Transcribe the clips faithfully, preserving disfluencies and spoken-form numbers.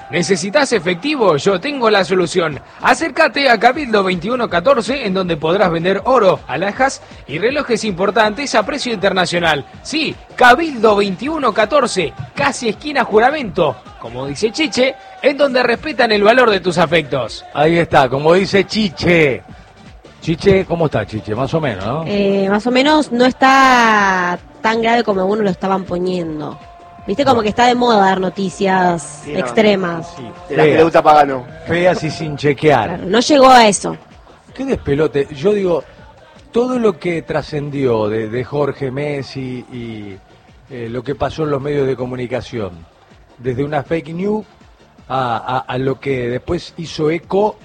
¿Necesitas efectivo? Yo tengo la solución. Acércate a Cabildo veintiuno catorce, en donde podrás vender oro, alhajas y relojes importantes a precio internacional. Sí, Cabildo veintiuno catorce, casi esquina Juramento, como dice Chiche, en donde respetan el valor de tus afectos. Ahí está, como dice Chiche. Chiche, ¿cómo está Chiche? Más o menos, ¿no? Eh, más o menos no está tan grave como algunos lo estaban poniendo. Viste, como que está de moda dar noticias sí, no, extremas. Sí, de las que le gusta Pagano. Feas y sin chequear. Claro, no llegó a eso. Qué despelote. Yo digo, todo lo que trascendió de, de Jorge Messi y eh, lo que pasó en los medios de comunicación, desde una fake news a, a, a lo que después hizo eco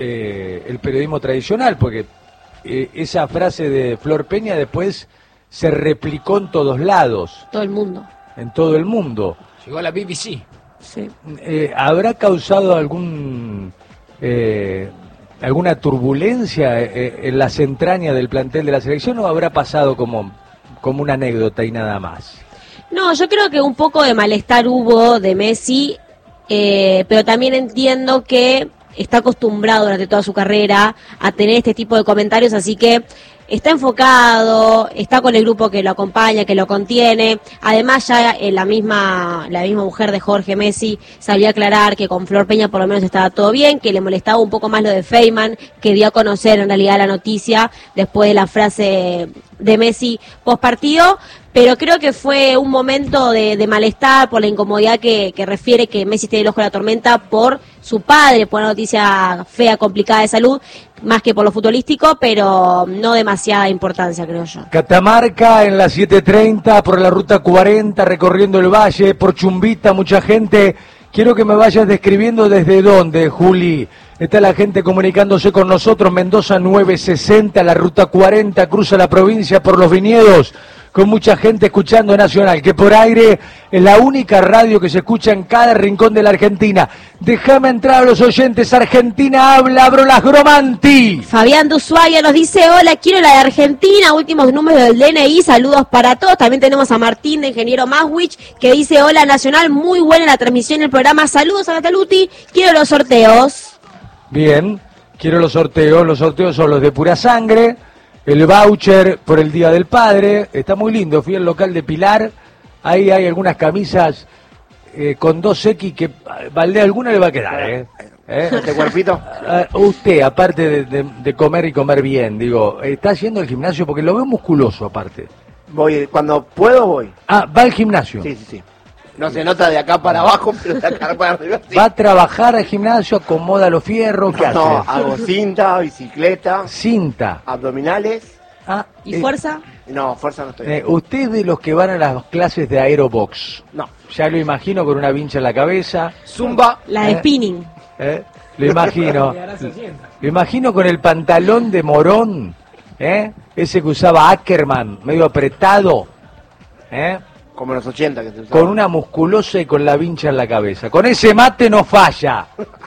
eh, el periodismo tradicional, porque eh, esa frase de Flor Peña después se replicó en todos lados. Todo el mundo. En todo el mundo. Llegó a la B B C. Sí. Eh, ¿Habrá causado algún eh, alguna turbulencia eh, en las entrañas del plantel de la selección o habrá pasado como, como una anécdota y nada más? No, yo creo que un poco de malestar hubo de Messi, eh, pero también entiendo que está acostumbrado durante toda su carrera a tener este tipo de comentarios, así que está enfocado, está con el grupo que lo acompaña, que lo contiene. Además, ya eh, la misma la misma mujer de Jorge Messi salió a aclarar que con Flor Peña por lo menos estaba todo bien, que le molestaba un poco más lo de Feynman, que dio a conocer en realidad la noticia después de la frase de Messi post partido. Pero creo que fue un momento de, de malestar por la incomodidad que, que refiere que Messi esté en el ojo de la tormenta por su padre, por una noticia fea, complicada de salud, más que por lo futbolístico, pero no demasiada importancia, creo yo. Catamarca en la siete treinta, por la ruta cuarenta, recorriendo el valle, por Chumbita, mucha gente. Quiero que me vayas describiendo desde dónde, Juli. Está la gente comunicándose con nosotros. Mendoza nueve sesenta, la ruta cuarenta, cruza la provincia por los viñedos, con mucha gente escuchando Nacional, que por aire es la única radio que se escucha en cada rincón de la Argentina. Déjame entrar a los oyentes. Argentina habla, abro las Gromanti. Fabián de Ushuaia nos dice, hola, quiero la de Argentina, últimos números del D N I, saludos para todos. También tenemos a Martín de Ingeniero Maswich, que dice, hola Nacional, muy buena la transmisión del programa, saludos a Nataluti, quiero los sorteos. Bien, quiero los sorteos, los sorteos son los de pura sangre. El voucher por el Día del Padre, está muy lindo, fui al local de Pilar, ahí hay algunas camisas eh, con dos X que Valdés alguna le va a quedar, ¿eh? ¿Eh? ¿Este cuerpito? Uh, usted, aparte de, de, de comer y comer bien, digo, ¿está yendo al gimnasio? Porque lo veo musculoso aparte. Voy, cuando puedo voy. Ah, ¿va al gimnasio? Sí, sí, sí. No se nota de acá para abajo, pero de acá para arriba sí. ¿Va a trabajar al gimnasio, acomoda los fierros? ¿Qué no, hace? hago cinta, bicicleta. Cinta. Abdominales. Ah, ¿Y eh, fuerza? No, fuerza no estoy. Eh, ¿Usted es de los que van a las clases de aerobox? No. Ya lo imagino con una vincha en la cabeza. Zumba. La de ¿Eh? spinning. ¿Eh? Lo imagino. Lo imagino con el pantalón de morón, ¿eh? Ese que usaba Ackerman, medio apretado, ¿eh? Como en los ochenta que se usaba. Con una musculosa y con la vincha en la cabeza. Con ese mate no falla.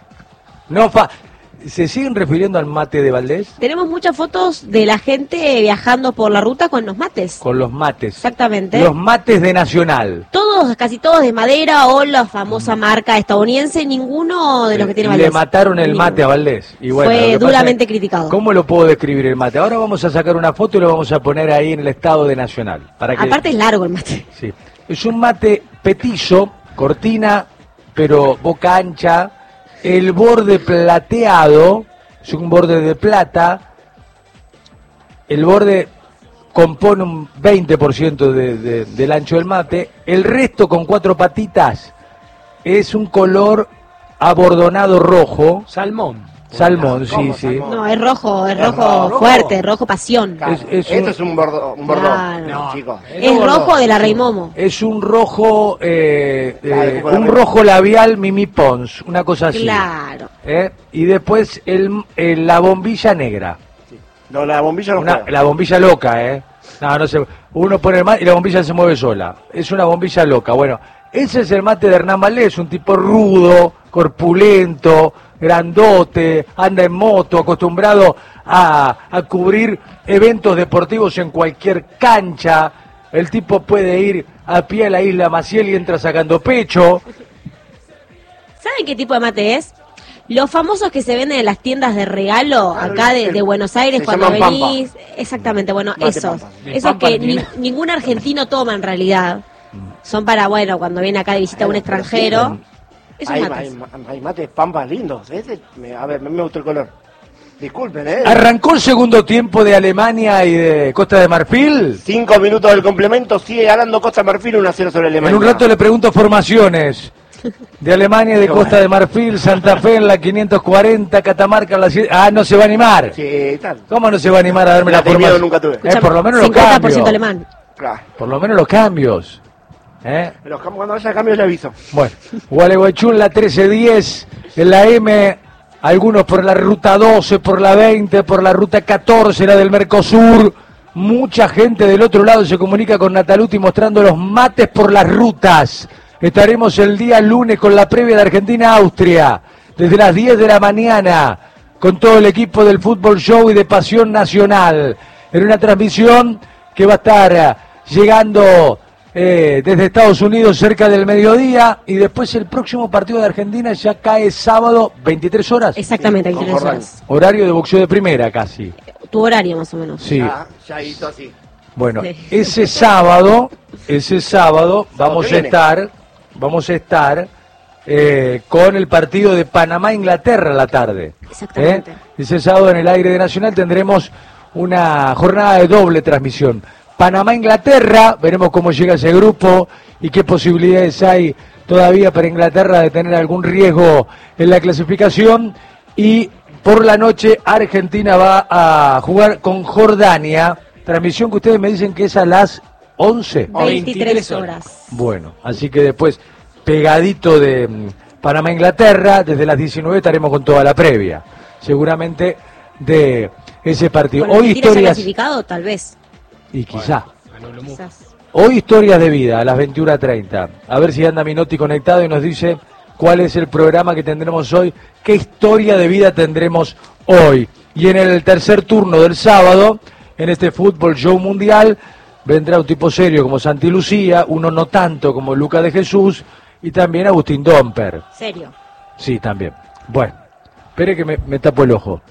No fa ¿Se siguen refiriendo al mate de Valdés? Tenemos muchas fotos de la gente viajando por la ruta con los mates. Con los mates. Exactamente. Los mates de Nacional. Todos, casi todos de madera o la famosa marca estadounidense, ninguno de los que tiene Valdés. Le mataron el mate a Valdés. Y bueno, fue duramente es, criticado. ¿Cómo lo puedo describir el mate? Ahora vamos a sacar una foto y lo vamos a poner ahí en el estado de Nacional. Para que... Aparte es largo el mate. Sí. Es un mate petizo, cortina, pero boca ancha, el borde plateado, es un borde de plata, el borde compone un veinte por ciento de, de, del ancho del mate, el resto con cuatro patitas es un color abordonado rojo. Salmón. Salmón, sí, sí. Salmón? No, es rojo, es, Es rojo, rojo. fuerte, rojo pasión. Claro, Es- es Esto un- es un bordón, un bordón, Claro. no, chicos. Es rojo de la Rey Momo. Es un rojo, eh, Claro, eh, como la un Rey- rojo labial Mimi Pons, una cosa así. Claro. ¿Eh? Y después el, el- la bombilla negra. No, la bombilla no Una- juega. la bombilla loca, ¿eh? No, no sé. Uno pone el mate y la bombilla se mueve sola. Es una bombilla loca. Bueno, ese es el mate de Hernán Valdés, un tipo rudo, corpulento, grandote, anda en moto, acostumbrado a, a cubrir eventos deportivos en cualquier cancha. El tipo puede ir a pie a la isla Maciel y entra sacando pecho. ¿Saben qué tipo de mate es? Los famosos que se venden en las tiendas de regalo Claro, acá de, el- de Buenos Aires se cuando llaman venís. Exactamente, bueno, Mate esos. Pampa. De Esos Pampa que no tiene. ni- ningún argentino toma en realidad. Son para, bueno, cuando viene acá de visita un Bueno, pero extranjero. sí, Esos Hay, mates. hay, hay mates pampas lindos. Ese, me- a ver, me, me gustó el color. Disculpen, ¿eh? Arrancó el segundo tiempo de Alemania y de Costa de Marfil. Cinco minutos del complemento, sigue ganando Costa Marfil uno a cero sobre Alemania. En un rato le pregunto formaciones de Alemania y de Costa de Marfil, Santa Fe en la quinientos cuarenta, Catamarca en la... cien- Ah, no se va a animar. Sí, tal. ¿Cómo no se va a animar a darme la La miedo formación? nunca tuve. Eh, por lo menos los cincuenta por cambios. ciento alemán. Claro. Por lo menos los cambios. ¿Eh? Los cam- cuando haya cambios le aviso. Bueno, Gualeguaychú en la trece diez, en la M, algunos por la ruta doce, por la veinte, por la ruta catorce, la del Mercosur. Mucha gente del otro lado se comunica con Nataluti mostrando los mates por las rutas. Estaremos el día lunes con la previa de Argentina-Austria, desde las diez de la mañana, con todo el equipo del Fútbol Show y de Pasión Nacional, en una transmisión que va a estar eh, llegando eh, desde Estados Unidos cerca del mediodía, y después el próximo partido de Argentina ya cae sábado, veintitrés horas, Exactamente, Sí, veintitrés concordante. horas. horario de boxeo de primera casi. Tu horario más o menos. Sí, Ya, ya hizo así. bueno, Sí. ese sábado, ese sábado vamos que a viene. estar, vamos a estar eh, con el partido de Panamá-Inglaterra a la tarde. Exactamente. ¿Eh? Ese sábado en el aire de Nacional tendremos una jornada de doble transmisión. Panamá-Inglaterra, veremos cómo llega ese grupo y qué posibilidades hay todavía para Inglaterra de tener algún riesgo en la clasificación. Y por la noche Argentina va a jugar con Jordania, transmisión que ustedes me dicen que es a las once. veintitrés horas. Bueno, así que después, pegadito de mm, Panamá-Inglaterra, desde las diecinueve estaremos con toda la previa, seguramente, de ese partido. Con Hoy Argentina ya historias, clasificado, tal vez. y quizá, Manolo Mu. Quizás. hoy historias de vida a las veintiuna treinta. A ver si anda Minotti conectado y nos dice cuál es el programa que tendremos hoy, qué historia de vida tendremos hoy. Y en el tercer turno del sábado, en este Fútbol Show Mundial, vendrá un tipo serio como Santi Lucía, uno no tanto como Luca de Jesús, y también Agustín Domper. Serio. Sí, también. Bueno, espere que me, me tapo el ojo.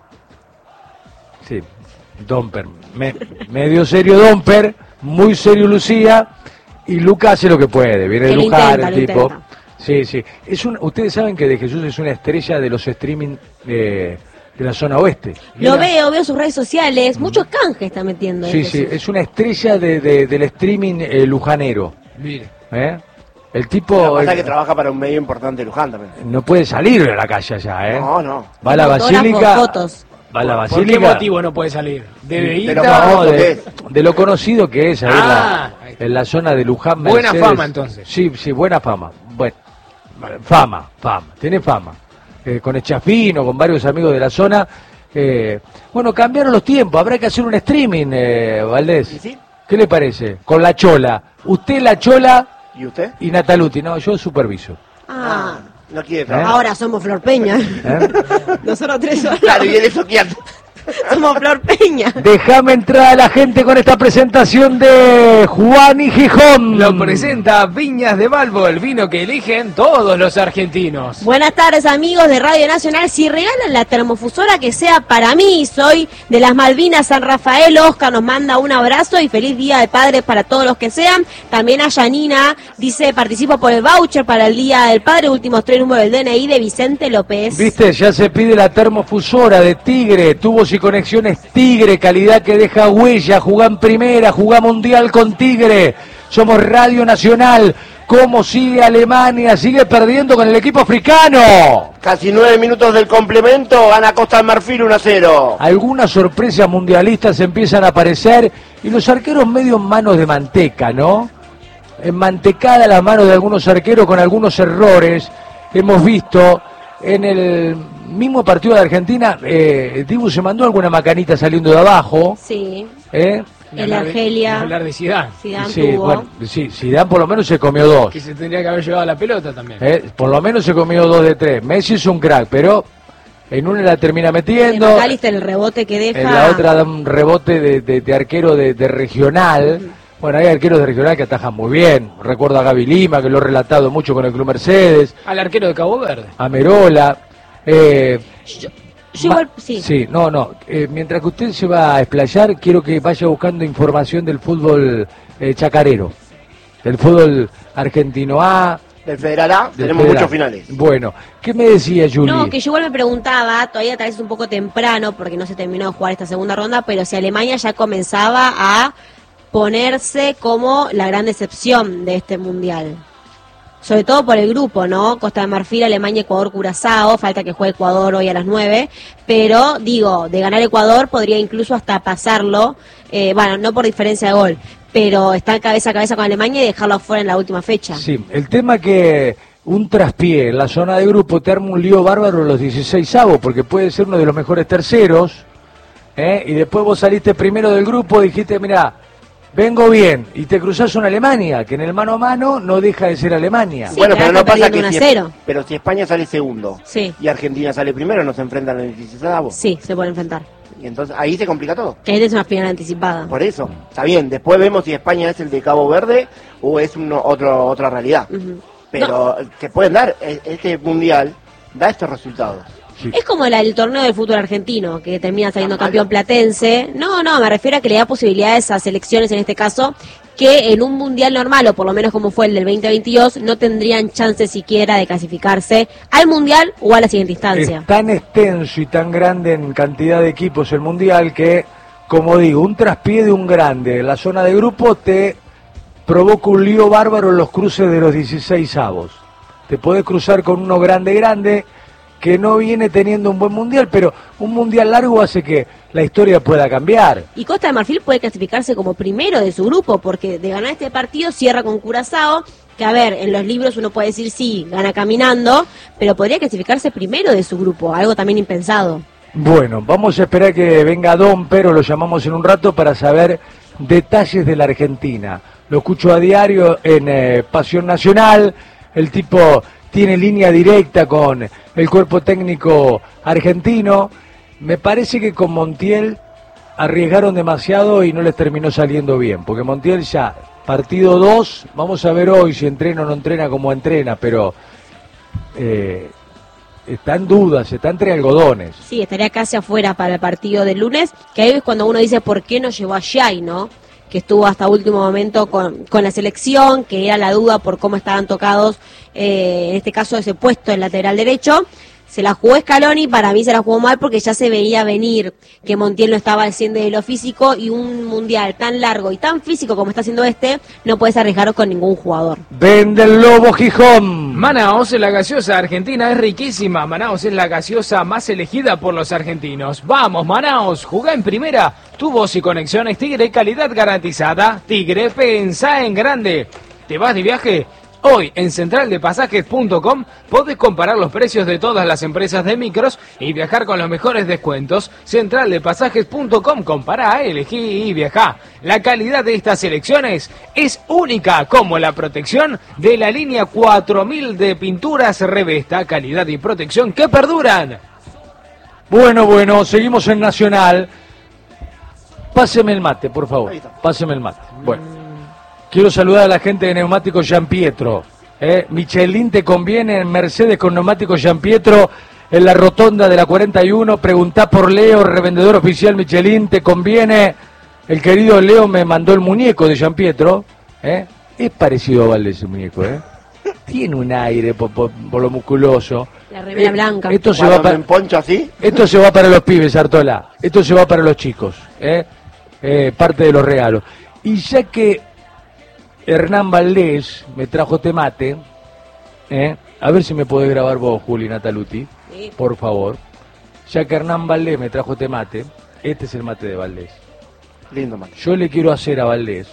Sí, Domper. Me, medio serio Domper, muy serio Lucía, y Luca hace lo que puede, viene Que de lo lujar intenta, el lo tipo. intenta. Sí, sí. Es un, ustedes saben que de Jesús es una estrella de los streaming eh, de la zona oeste. Lo veo, veo sus redes sociales, muchos canjes está metiendo. Sí, eh, sí, Jesús. es una estrella de, de- del streaming eh, lujanero. Mire. ¿eh? El Lo tipo que pasa eh, es que trabaja para un medio importante de Luján también. no puede salir de la calle allá, ¿eh? No, no. Va a la Autógrafos, basílica. fotos. Va a la ¿Por qué basílica. motivo no puede salir? ¿De De Veguita? lo No, famoso que de, es. de lo conocido que es ahí en Ah, la- ahí está. en la zona de Luján. Buena Mercedes. fama, entonces. Sí, sí, buena fama. Bueno, fama, fama, tiene fama. Eh, con Echafino, con varios amigos de la zona. Eh, bueno, cambiaron los tiempos, habrá que hacer un streaming, eh, Valdés. ¿Y sí? ¿Qué le parece? Con la Chola. Usted la Chola ¿Y usted? y Nataluti. No, yo superviso. Ah, No quiere ¿Eh? trabajar. ahora somos Flor Peña. ¿eh? Nosotros tres solos. Claro, y él es soqueando. Somos Flor Peña. Déjame entrar a la gente con esta presentación de Juan y Gijón. Lo presenta Viñas de Balbo, el vino que eligen todos los argentinos. Buenas tardes amigos de Radio Nacional. Si regalan la termofusora, que sea para mí. Soy de las Malvinas, San Rafael. Oscar nos manda un abrazo y feliz Día de Padre para todos los que sean. También a Yanina dice: participo por el voucher para el Día del Padre. Últimos tres números del D N I de Vicente López. Viste, ya se pide la termofusora de Tigre, tubos y conexiones Tigre, calidad que deja huella, jugá en primera, jugá mundial con Tigre. Somos Radio Nacional. ¿Cómo sigue Alemania? Sigue perdiendo con el equipo africano. Casi nueve minutos del complemento, gana Costa de Marfil uno a cero. Algunas sorpresas mundialistas empiezan a aparecer y los arqueros medio en manos de manteca, ¿no? Enmantecada la mano de algunos arqueros con algunos errores. Hemos visto en el mismo partido de Argentina, eh, Dibu se mandó alguna macanita saliendo de abajo. Sí, ¿eh? Ni el hablar de- Argelia. ni hablar de Zidane, Zidane Sí, tuvo. bueno, sí, Zidane por lo menos se comió dos. que se tendría que haber llevado la pelota también. ¿eh? Por lo menos se comió dos de tres. Messi es un crack, pero en una la termina De metiendo. McAllister, el rebote que deja. En la otra da un rebote de, de- de arquero de, de regional, Bueno, hay arqueros de Regional que atajan muy bien. Recuerdo a Gaby Lima, que lo he relatado mucho con el Club Mercedes. Al arquero de Cabo Verde. A Merola. Eh, Yo, yo igual, sí. Sí, no, no. Eh, mientras que usted se va a explayar, quiero que vaya buscando información del fútbol eh, chacarero. Del fútbol argentino A. Del Federal A, del tenemos Federal. muchos finales. Bueno, ¿qué me decía Juli? No, que yo igual me preguntaba, todavía tal vez es un poco temprano, porque no se terminó de jugar esta segunda ronda, pero si Alemania ya comenzaba a ponerse como la gran decepción de este mundial. Sobre todo por el grupo, ¿no? Costa de Marfil, Alemania, Ecuador, Curazao, falta que juegue Ecuador hoy a las nueve, pero digo, de ganar Ecuador podría incluso hasta pasarlo, eh, bueno, no por diferencia de gol, pero estar cabeza a cabeza con Alemania y dejarlo afuera en la última fecha. Sí, el tema que un traspié en la zona de grupo te arma un lío bárbaro en los dieciseisavos, porque puede ser uno de los mejores terceros, ¿eh? Y después vos saliste primero del grupo y dijiste, mirá, vengo bien, y te cruzás una Alemania, que en el mano a mano no deja de ser Alemania. Sí, bueno, pero pero no está pasa que perdiendo si, uno a cero. pero si España sale segundo Sí. y Argentina sale primero, nos enfrentan en el dieciseisavo. Sí, se puede enfrentar. Y entonces ahí se complica todo. Que esta es una final anticipada. Por eso, está bien, después vemos si España es el de Cabo Verde o es uno, otro, otra realidad. Ujú. Pero se pueden dar, e- este mundial da estos resultados. Sí. Es como la, el torneo del fútbol argentino, que termina saliendo Ah, campeón malo. platense. No, no, me refiero a que le da posibilidades a selecciones, en este caso, que en un mundial normal, o por lo menos como fue el del veinte veintidós, no tendrían chance siquiera de clasificarse al mundial o a la siguiente instancia. Es tan extenso y tan grande en cantidad de equipos el mundial que, como digo, un traspié de un grande en la zona de grupo te provoca un lío bárbaro en los cruces de los dieciseisavos. Te podés cruzar con uno grande grande que no viene teniendo un buen mundial, pero un mundial largo hace que la historia pueda cambiar. Y Costa de Marfil puede clasificarse como primero de su grupo, porque de ganar este partido cierra con Curazao, que a ver, en los libros uno puede decir sí, gana caminando, pero podría clasificarse primero de su grupo, algo también impensado. Bueno, vamos a esperar que venga Don, pero lo llamamos en un rato para saber detalles de la Argentina. Lo escucho a diario en eh, Pasión Nacional, el tipo tiene línea directa con el cuerpo técnico argentino. Me parece que con Montiel arriesgaron demasiado y no les terminó saliendo bien, porque Montiel ya, partido dos, vamos a ver hoy si entrena o no entrena como entrena, pero eh, está en dudas, está entre algodones. Sí, estaría casi afuera para el partido del lunes, que ahí es cuando uno dice por qué no llevó a Shai, ¿no? Que estuvo hasta último momento con, con la selección, que era la duda por cómo estaban tocados, eh, en este caso ese puesto en lateral derecho. Se la jugó Scaloni, para mí se la jugó mal porque ya se veía venir que Montiel no estaba haciendo de lo físico, y un mundial tan largo y tan físico como está haciendo este, no puedes arriesgar con ningún jugador. Vende el Lobo Gijón. Manaos, la gaseosa argentina es riquísima. Manaos es la gaseosa más elegida por los argentinos. Vamos, Manaos, jugá en primera. Tu voz y conexiones Tigre, calidad garantizada. Tigre, pensá en grande. ¿Te vas de viaje? Hoy en central de pasajes punto com podés comparar los precios de todas las empresas de micros y viajar con los mejores descuentos. central de pasajes punto com, compará, elegí y viajá. La calidad de estas selecciones es única, como la protección de la línea cuatro mil de pinturas Revesta, calidad y protección que perduran. Bueno, bueno, seguimos en Nacional. Páseme el mate, por favor. Ahí está. Páseme el mate. Bueno. Quiero saludar a la gente de Neumáticos Giampietro. ¿eh? Michelin te conviene en Mercedes con Neumáticos Giampietro en la rotonda de la cuarenta y uno. Preguntá por Leo, revendedor oficial Michelin, te conviene. El querido Leo me mandó el muñeco de Giampietro. ¿eh? Es parecido a Valdés el muñeco, ¿eh? Tiene un aire por, por, por lo musculoso. La remera Eh, blanca. Esto se, Cuando va para, me poncho así, esto se va para los pibes, Artola. Esto se va para los chicos. ¿eh? Eh, parte de los regalos. Y ya que Hernán Valdés me trajo este mate, ¿eh? A ver si me podés grabar vos, Juli Nataluti, Sí. por favor. Ya que Hernán Valdés me trajo este mate, este es el mate de Valdés. lindo mate. Yo le quiero hacer a Valdés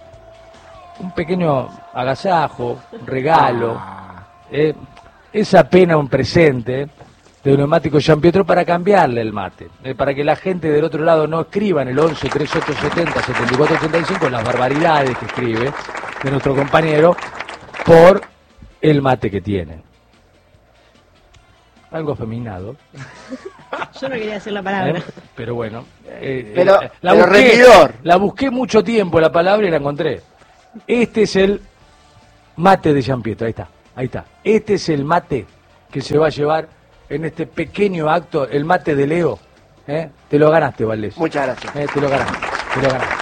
un pequeño agasajo, un regalo, ¿eh? Esa pena, un presente de Neumático Giampietro para cambiarle el mate, eh, para que la gente del otro lado no escriba en el once treinta y ocho setenta setenta y cuatro ochenta y cinco las barbaridades que escribe de nuestro compañero por el mate que tiene. algo afeminado. Yo no quería decir la palabra. ¿Eh? Pero bueno, eh, Pero, eh, la, pero busqué, rendidor. la busqué mucho tiempo la palabra y la encontré. Este es el mate de Gianpietro, ahí está, ahí está. Este es el mate que se va a llevar en este pequeño acto, el mate de Leo. ¿Eh? Te lo ganaste, Valdés. Muchas gracias. Eh, te lo ganaste, te lo ganaste.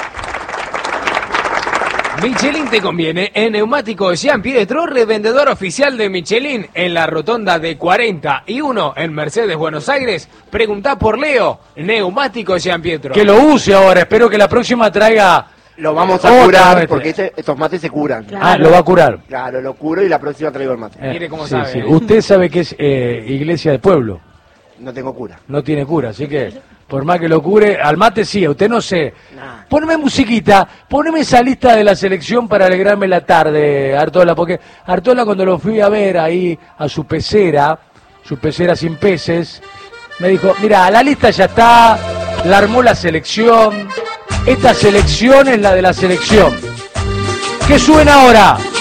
Michelin te conviene. En Neumáticos Gianpietro, revendedor oficial de Michelin en la rotonda de cuarenta y uno en Mercedes, Buenos Aires. Preguntá por Leo. Neumáticos Gianpietro. Que lo use ahora, espero que la próxima traiga... Lo vamos a Otra curar vez. porque este- estos mates se curan. Claro. Ah, lo va a curar. Claro, lo curo y la próxima traigo el mate. Eh, Mire cómo sí, sabe, sí. ¿eh? Usted sabe que es eh, iglesia de pueblo, No tengo cura. no tiene cura, así que por más que lo cure, al mate sí, a usted no sé. Nah. Poneme musiquita, poneme esa lista de la selección para alegrarme la tarde, Artola, porque Artola cuando lo fui a ver ahí a su pecera, su pecera sin peces, me dijo, mira, la lista ya está, la armó la selección, esta selección es la de la selección. ¿Qué suena ahora?